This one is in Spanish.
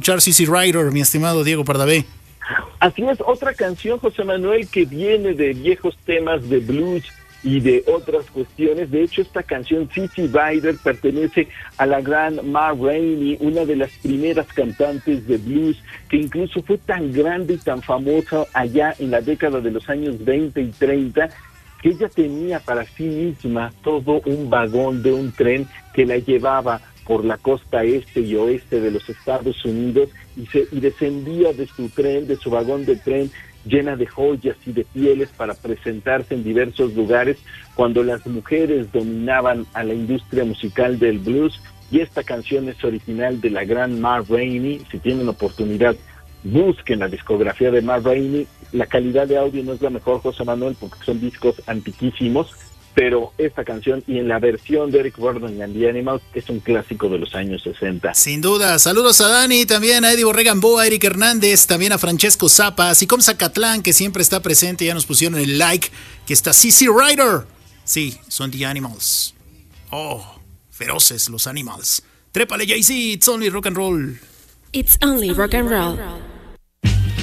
escuchar CC Rider, mi estimado Diego Pardavé. Así es, otra canción, José Manuel, que viene de viejos temas de blues y de otras cuestiones. De hecho, esta canción, CC Rider, pertenece a la gran Ma Rainey, una de las primeras cantantes de blues, que incluso fue tan grande y tan famosa allá en la década de los años 20 y 30, que ella tenía para sí misma todo un vagón de un tren que la llevaba por la costa este y oeste de los Estados Unidos y descendía de su tren, de su vagón de tren, llena de joyas y de pieles para presentarse en diversos lugares cuando las mujeres dominaban a la industria musical del blues. Y esta canción es original de la gran Ma Rainey. Si tienen oportunidad, busquen la discografía de Ma Rainey. La calidad de audio no es la mejor, José Manuel, porque son discos antiquísimos, pero esta canción, y en la versión de Eric Burdon and the Animals, es un clásico de los años 60. Sin duda. Saludos a Dani, también a Eddie Borregamboa, a Eric Hernández, también a Francesco Zapa, a Sicom Zacatlán, que siempre está presente, ya nos pusieron el like, que está CC Rider. Sí, son The Animals. Oh, feroces los Animals. Trépale, Jay-Z, it's only rock and roll. It's only rock and roll.